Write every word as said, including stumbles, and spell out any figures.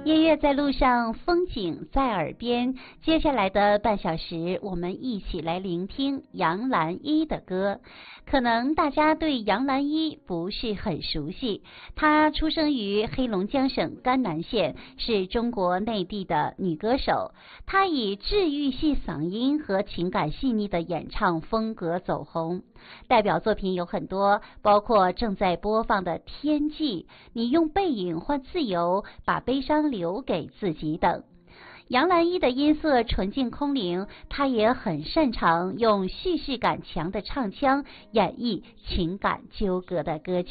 音乐在路上，风景在耳边。接下来的半小时，我们一起来聆听杨澜依的歌。可能大家对杨澜依不是很熟悉，她出生于黑龙江省甘南县，是中国内地的女歌手。她以治愈系嗓音和情感细腻的演唱风格走红，代表作品有很多，包括正在播放的《天际》、你用背影换自由、把悲伤留给自己等。杨澜依的音色纯净空灵，她也很擅长用叙事感强的唱腔演绎情感纠葛的歌曲。